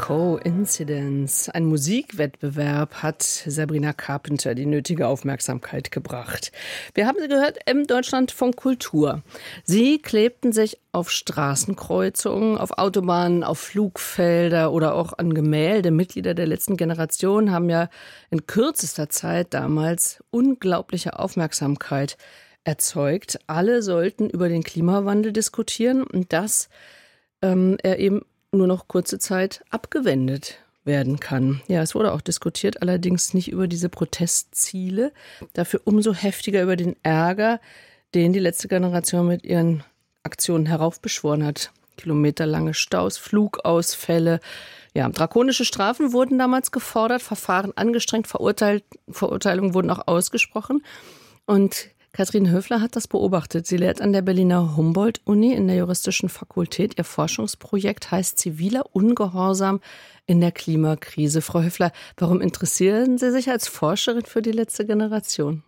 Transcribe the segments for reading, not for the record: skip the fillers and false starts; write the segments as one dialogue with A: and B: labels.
A: Coincidence. Ein Musikwettbewerb hat Sabrina Carpenter die nötige Aufmerksamkeit gebracht. Wir haben sie gehört im Deutschlandfunk Kultur. Sie klebten sich auf Straßenkreuzungen, auf Autobahnen, auf Flugfelder oder auch an Gemälde. Mitglieder der letzten Generation haben ja in kürzester Zeit damals unglaubliche Aufmerksamkeit erzeugt. Alle sollten über den Klimawandel diskutieren und dass er eben nur noch kurze Zeit abgewendet werden kann. Ja, es wurde auch diskutiert, allerdings nicht über diese Protestziele, dafür umso heftiger über den Ärger, den die letzte Generation mit ihren Aktionen heraufbeschworen hat. Kilometerlange Staus, Flugausfälle. Ja, drakonische Strafen wurden damals gefordert, Verfahren angestrengt, Verurteilungen wurden auch ausgesprochen. Und Katrin Höfler hat das beobachtet. Sie lehrt an der Berliner Humboldt-Uni in der juristischen Fakultät. Ihr Forschungsprojekt heißt Ziviler Ungehorsam in der Klimakrise. Frau Höfler, warum interessieren Sie sich als Forscherin für die letzte Generation?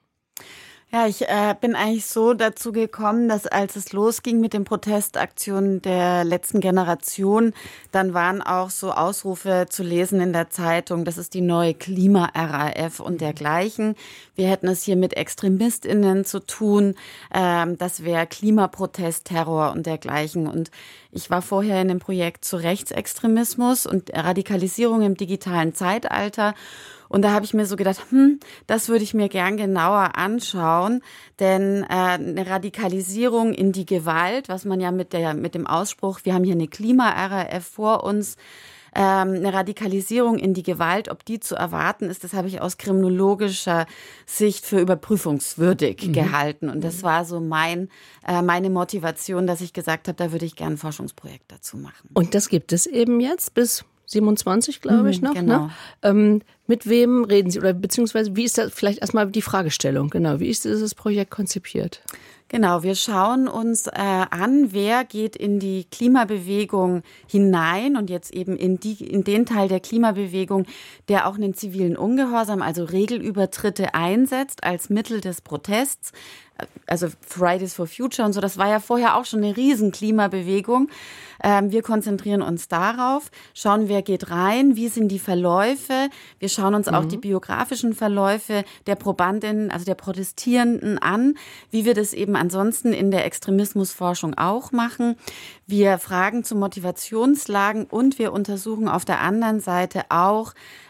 B: Ja, ich bin eigentlich so dazu gekommen, dass als es losging mit den Protestaktionen der letzten Generation, dann waren auch so Ausrufe zu lesen in der Zeitung, das ist die neue Klima-RAF und dergleichen. Wir hätten es hier mit ExtremistInnen zu tun, das wäre Klimaprotest, Terror und dergleichen. Und ich war vorher in dem Projekt zu Rechtsextremismus und Radikalisierung im digitalen Zeitalter. Und da habe ich mir so gedacht, das würde ich mir gern genauer anschauen, denn eine Radikalisierung in die Gewalt, was man ja mit dem Ausspruch, wir haben hier eine Klima-RAF vor uns, eine Radikalisierung in die Gewalt, ob die zu erwarten ist, das habe ich aus kriminologischer Sicht für überprüfungswürdig gehalten. Und das war so meine Motivation, dass ich gesagt habe, da würde ich gerne ein Forschungsprojekt dazu machen.
A: Und das gibt es eben jetzt bis 27, glaube ich, noch.
B: Genau.
A: Ne? Mit wem reden Sie? Oder beziehungsweise, wie ist das vielleicht erstmal die Fragestellung? Genau, wie ist dieses Projekt konzipiert?
B: Genau, wir schauen uns an, wer geht in die Klimabewegung hinein und jetzt eben in den Teil der Klimabewegung, der auch einen zivilen Ungehorsam, also Regelübertritte einsetzt als Mittel des Protests. Also Fridays for Future und so, das war ja vorher auch schon eine riesen Klimabewegung. Wir konzentrieren uns darauf, schauen, wer geht rein, wie sind die Verläufe. Wir schauen uns auch die biografischen Verläufe der Probandinnen, also der Protestierenden an, wie wir das eben ansonsten in der Extremismusforschung auch machen. Wir fragen zu Motivationslagen und wir untersuchen auf der anderen Seite auch,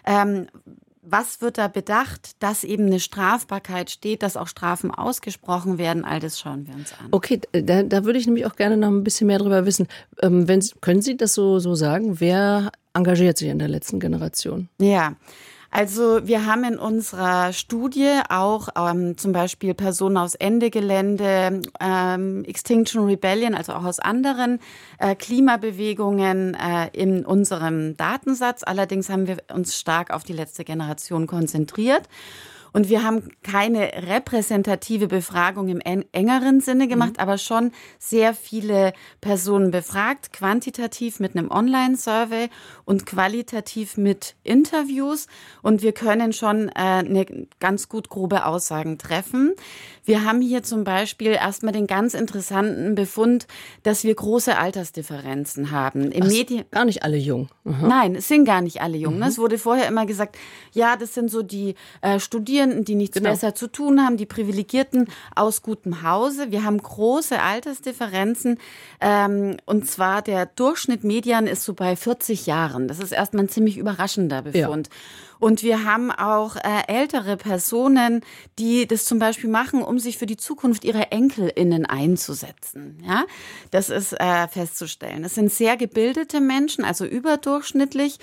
B: was wird da bedacht, dass eben eine Strafbarkeit steht, dass auch Strafen ausgesprochen werden? All das schauen wir uns an.
A: Okay, da würde ich nämlich auch gerne noch ein bisschen mehr drüber wissen. Können Sie das so sagen? Wer engagiert sich in der letzten Generation?
B: Ja, also wir haben in unserer Studie auch zum Beispiel Personen aus Ende Gelände, Extinction Rebellion, also auch aus anderen Klimabewegungen in unserem Datensatz. Allerdings haben wir uns stark auf die letzte Generation konzentriert. Und wir haben keine repräsentative Befragung im engeren Sinne gemacht, aber schon sehr viele Personen befragt, quantitativ mit einem Online-Survey und qualitativ mit Interviews. Und wir können schon eine ganz gut grobe Aussagen treffen. Wir haben hier zum Beispiel erstmal den ganz interessanten Befund, dass wir große Altersdifferenzen haben.
A: Gar nicht alle jung.
B: Aha. Nein, es sind gar nicht alle jung. Es wurde vorher immer gesagt, ja, das sind so die Studierenden, die nichts besser zu tun haben, die Privilegierten aus gutem Hause. Wir haben große Altersdifferenzen und zwar der Durchschnitt Median ist so bei 40 Jahren. Das ist erstmal ein ziemlich überraschender Befund. Ja. Und wir haben auch ältere Personen, die das zum Beispiel machen, um sich für die Zukunft ihrer EnkelInnen einzusetzen. Ja, das ist festzustellen. Es sind sehr gebildete Menschen, also überdurchschnittlich.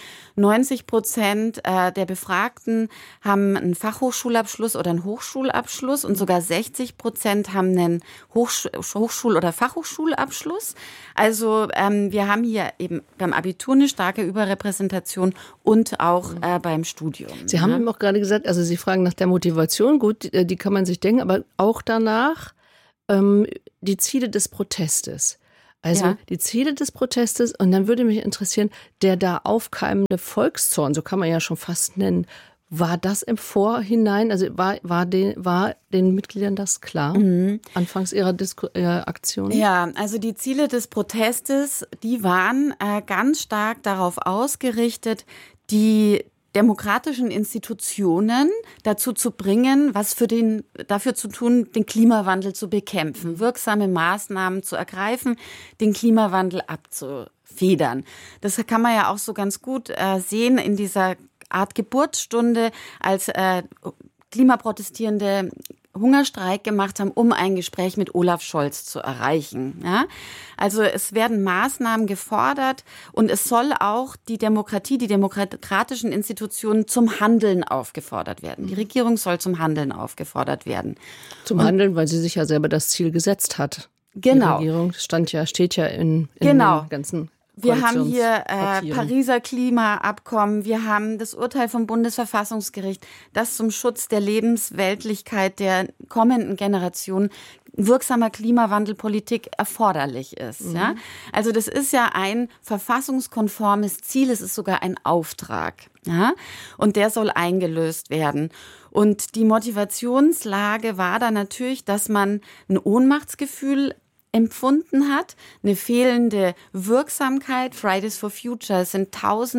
B: 90% der Befragten haben einen Fachhochschulabschluss oder einen Hochschulabschluss und sogar 60% haben einen Hochschul- oder Fachhochschulabschluss. Also wir haben hier eben beim Abitur eine starke Überrepräsentation und auch beim Studium.
A: Sie haben eben auch gerade gesagt, also Sie fragen nach der Motivation, gut, die kann man sich denken, aber auch danach die Ziele des Protestes. Also die Ziele des Protestes, und dann würde mich interessieren, der da aufkeimende Volkszorn, so kann man ja schon fast nennen, War das im Vorhinein, also war den Mitgliedern das klar, anfangs ihrer Aktion?
B: Ja, also die Ziele des Protestes, die waren ganz stark darauf ausgerichtet, die demokratischen Institutionen dazu zu bringen, dafür zu tun, den Klimawandel zu bekämpfen, wirksame Maßnahmen zu ergreifen, den Klimawandel abzufedern. Das kann man ja auch so ganz gut sehen in dieser Art Geburtsstunde, als Klimaprotestierende Hungerstreik gemacht haben, um ein Gespräch mit Olaf Scholz zu erreichen. Ja? Also es werden Maßnahmen gefordert und es soll auch die Demokratie, die demokratischen Institutionen zum Handeln aufgefordert werden. Die Regierung soll zum Handeln aufgefordert werden.
A: Zum Handeln, weil sie sich ja selber das Ziel gesetzt hat.
B: Genau.
A: Die Regierung steht ja in den ganzen
B: Wir haben hier Pariser Klimaabkommen, wir haben das Urteil vom Bundesverfassungsgericht, das zum Schutz der Lebensweltlichkeit der kommenden Generation wirksamer Klimawandelpolitik erforderlich ist. Ja? Also das ist ja ein verfassungskonformes Ziel, es ist sogar ein Auftrag. Ja? Und der soll eingelöst werden. Und die Motivationslage war da natürlich, dass man ein Ohnmachtsgefühl empfunden hat, eine fehlende Wirksamkeit. Fridays for Future, es sind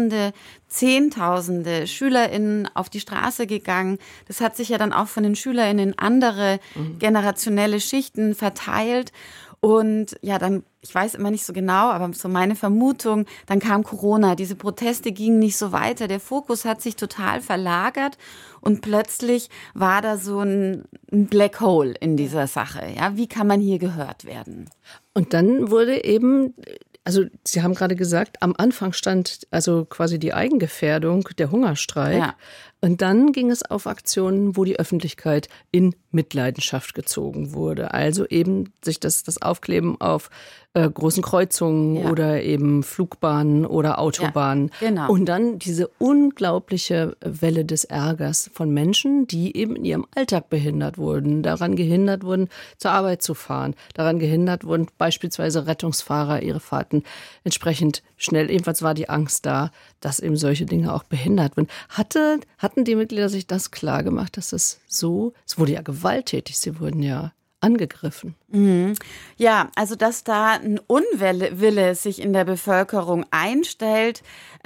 B: Zehntausende SchülerInnen auf die Straße gegangen. Das hat sich ja dann auch von den SchülerInnen in andere generationelle Schichten verteilt. Und ja, dann, ich weiß immer nicht so genau, aber so meine Vermutung, dann kam Corona, diese Proteste gingen nicht so weiter, der Fokus hat sich total verlagert und plötzlich war da so ein Black Hole in dieser Sache. Ja, wie kann man hier gehört werden?
A: Und dann wurde eben, also Sie haben gerade gesagt, am Anfang stand also quasi die Eigengefährdung, der Hungerstreik. Ja. Und dann ging es auf Aktionen, wo die Öffentlichkeit in Mitleidenschaft gezogen wurde. Also eben sich das Aufkleben auf großen Kreuzungen oder eben Flugbahnen oder Autobahnen.
B: Ja, genau.
A: Und dann diese unglaubliche Welle des Ärgers von Menschen, die eben in ihrem Alltag behindert wurden, daran gehindert wurden, zur Arbeit zu fahren, daran gehindert wurden, beispielsweise Rettungsfahrer ihre Fahrten entsprechend schnell. Ebenfalls war die Angst da, dass eben solche Dinge auch behindert werden. Hatten die Mitglieder sich das klar gemacht, dass es wurde ja gewalttätig, sie wurden ja angegriffen.
B: Ja, also dass da ein Unwille sich in der Bevölkerung einstellt,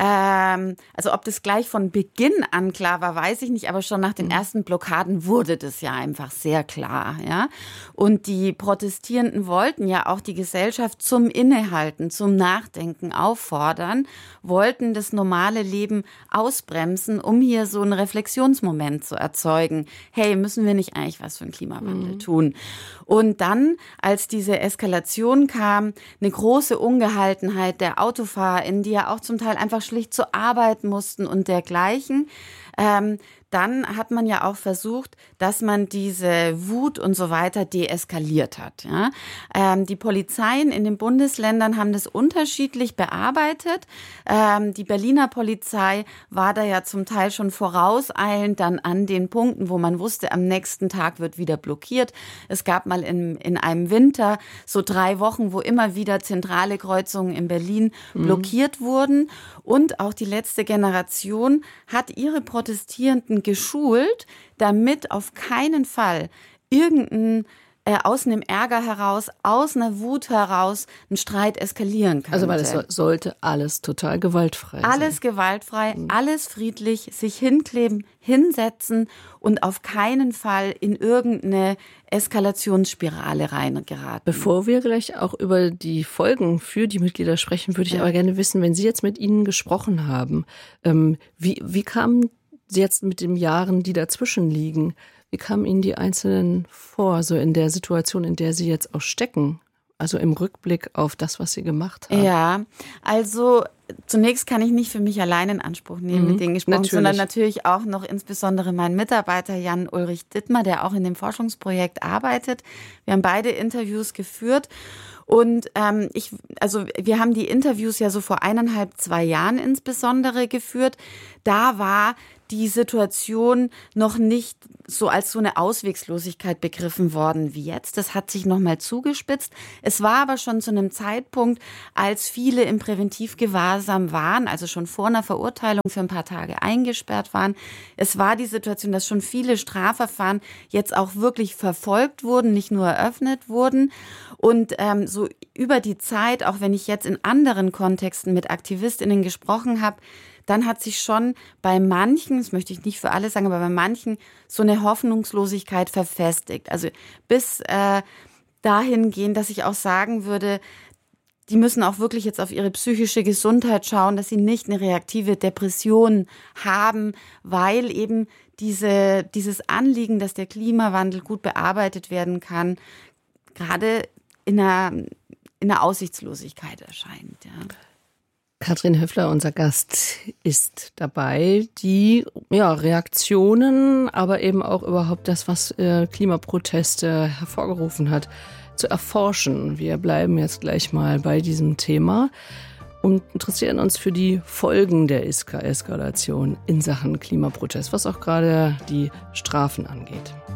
B: also ob das gleich von Beginn an klar war, weiß ich nicht, aber schon nach den ersten Blockaden wurde das ja einfach sehr klar, ja. Und die Protestierenden wollten ja auch die Gesellschaft zum Innehalten, zum Nachdenken auffordern, wollten das normale Leben ausbremsen, um hier so einen Reflexionsmoment zu erzeugen. Hey, müssen wir nicht eigentlich was für den Klimawandel tun? Und dann, als diese Eskalation kam, eine große Ungehaltenheit der AutofahrerInnen, die ja auch zum Teil einfach schlicht zur Arbeit mussten und dergleichen. Dann hat man ja auch versucht, dass man diese Wut und so weiter deeskaliert hat. Ja? Die Polizeien in den Bundesländern haben das unterschiedlich bearbeitet. Die Berliner Polizei war da ja zum Teil schon vorauseilend dann an den Punkten, wo man wusste, am nächsten Tag wird wieder blockiert. Es gab mal in einem Winter so 3 Wochen, wo immer wieder zentrale Kreuzungen in Berlin blockiert wurden. Und auch die letzte Generation hat ihre Protestierenden geschult, damit auf keinen Fall aus einem Ärger heraus, aus einer Wut heraus ein Streit eskalieren kann.
A: Also weil es sollte alles total gewaltfrei sein.
B: Alles gewaltfrei, alles friedlich, sich hinkleben, hinsetzen und auf keinen Fall in irgendeine Eskalationsspirale reingeraten.
A: Bevor wir gleich auch über die Folgen für die Mitglieder sprechen, würde ich aber gerne wissen, wenn Sie jetzt mit ihnen gesprochen haben, wie kamen Sie jetzt mit den Jahren, die dazwischen liegen, wie kamen Ihnen die Einzelnen vor, so in der Situation, in der Sie jetzt auch stecken? Also im Rückblick auf das, was Sie gemacht haben.
B: Ja, also zunächst kann ich nicht für mich allein in Anspruch nehmen, mit denen gesprochen, sondern natürlich auch noch insbesondere meinen Mitarbeiter Jan-Ulrich Dittmar, der auch in dem Forschungsprojekt arbeitet. Wir haben beide Interviews geführt. Und wir haben die Interviews ja so vor 1,5, 2 Jahren insbesondere geführt. Da war die Situation noch nicht so als so eine Auswegslosigkeit begriffen worden wie jetzt. Das hat sich nochmal zugespitzt. Es war aber schon zu einem Zeitpunkt, als viele im Präventivgewahrsam waren, also schon vor einer Verurteilung für ein paar Tage eingesperrt waren. Es war die Situation, dass schon viele Strafverfahren jetzt auch wirklich verfolgt wurden, nicht nur eröffnet wurden. Und so über die Zeit, auch wenn ich jetzt in anderen Kontexten mit AktivistInnen gesprochen habe, dann hat sich schon bei manchen, das möchte ich nicht für alle sagen, aber bei manchen so eine Hoffnungslosigkeit verfestigt. Also bis dahin gehen, dass ich auch sagen würde, die müssen auch wirklich jetzt auf ihre psychische Gesundheit schauen, dass sie nicht eine reaktive Depression haben, weil eben dieses Anliegen, dass der Klimawandel gut bearbeitet werden kann, gerade in einer Aussichtslosigkeit erscheint. Ja.
A: Katrin Höffler, unser Gast, ist dabei, die Reaktionen, aber eben auch überhaupt das, was Klimaproteste hervorgerufen hat, zu erforschen. Wir bleiben jetzt gleich mal bei diesem Thema und interessieren uns für die Folgen der Eskalation in Sachen Klimaprotest, was auch gerade die Strafen angeht.